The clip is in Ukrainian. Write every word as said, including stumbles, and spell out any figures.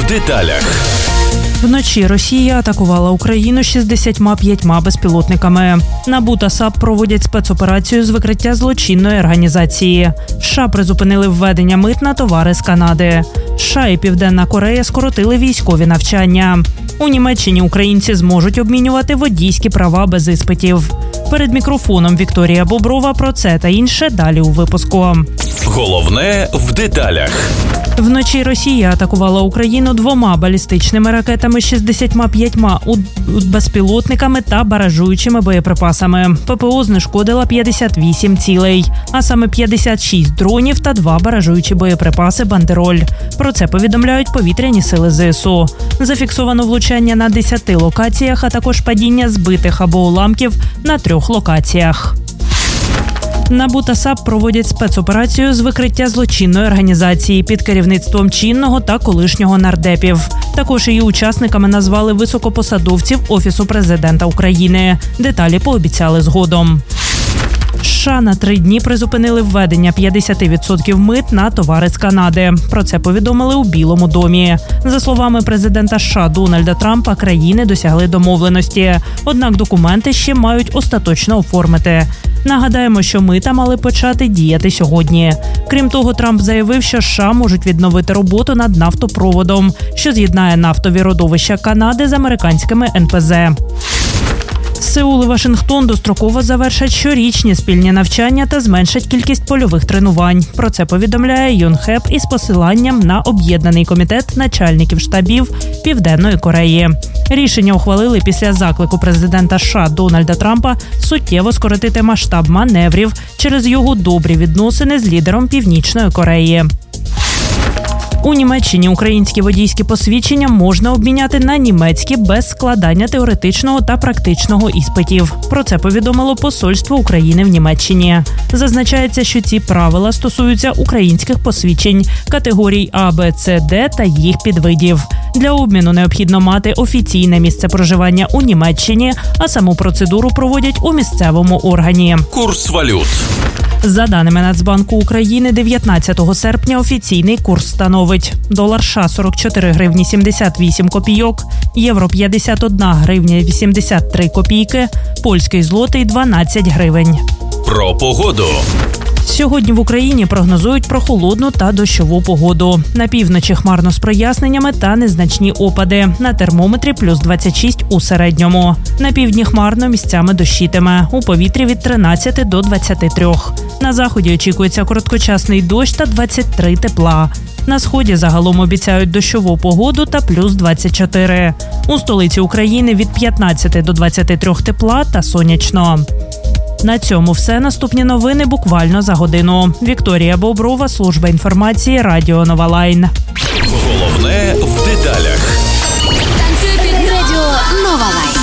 в деталях. Вночі Росія атакувала Україну шістдесятьма п'ятьма безпілотниками. НАБУ та САП проводять спецоперацію з викриття злочинної організації. США призупинили введення мит на товари з Канади. США і Південна Корея скоротили військові навчання. У Німеччині українці зможуть обмінювати водійські права без іспитів. Перед мікрофоном Вікторія Боброва про це та інше далі у випуску. Головне в деталях. Вночі Росія атакувала Україну двома балістичними ракетами шістдесятьма п'ятьма безпілотниками та баражуючими боєприпасами. ППО знешкодила п'ятдесят вісім цілей, а саме п'ятдесят шість дронів та два баражуючі боєприпаси «Бандероль». Про це повідомляють повітряні сили ЗСУ. Зафіксовано влучання на десяти локаціях, а також падіння збитих або уламків на трьох локаціях. НАБУ та САП проводять спецоперацію з викриття злочинної організації під керівництвом чинного та колишнього нардепів. Також її учасниками назвали високопосадовців Офісу президента України. Деталі пообіцяли згодом. США на три дні призупинили введення п'ятдесят відсотків мит на товари з Канади. Про це повідомили у Білому домі. За словами президента США Дональда Трампа, країни досягли домовленості. Однак документи ще мають остаточно оформити. Нагадаємо, що мита мали почати діяти сьогодні. Крім того, Трамп заявив, що США можуть відновити роботу над нафтопроводом, що з'єднає нафтові родовища Канади з американськими ен пе зе. Сеул і Вашингтон достроково завершать щорічні спільні навчання та зменшать кількість польових тренувань. Про це повідомляє Йонхеп із посиланням на об'єднаний комітет начальників штабів Південної Кореї. Рішення ухвалили після заклику президента США Дональда Трампа суттєво скоротити масштаб маневрів через його добрі відносини з лідером Північної Кореї. У Німеччині українські водійські посвідчення можна обміняти на німецькі без складання теоретичного та практичного іспитів. Про це повідомило Посольство України в Німеччині. Зазначається, що ці правила стосуються українських посвідчень категорій А, Б, С, Д та їх підвидів. Для обміну необхідно мати офіційне місце проживання у Німеччині, а саму процедуру проводять у місцевому органі. Курс валют. За даними Нацбанку України, дев'ятнадцятого серпня офіційний курс становить: долар США – сорок чотири гривні сімдесят вісім копійок, євро – п'ятдесят одна гривня вісімдесят три копійки, польський злотий – дванадцять гривень. Про погоду. Сьогодні в Україні прогнозують прохолодну та дощову погоду. На півночі хмарно з проясненнями та незначні опади. На термометрі плюс двадцять шість у середньому. На півдні хмарно, місцями дощитиме. У повітрі від тринадцяти до двадцяти трьох. На заході очікується короткочасний дощ та двадцять три тепла. На сході загалом обіцяють дощову погоду та плюс двадцять чотири. У столиці України від п'ятнадцяти до двадцяти трьох тепла та сонячно. На цьому все. Наступні новини буквально за годину. Вікторія Боброва, служба інформації, Радіо Нова Лайн. Головне в деталях. Радіо Нова Лайн.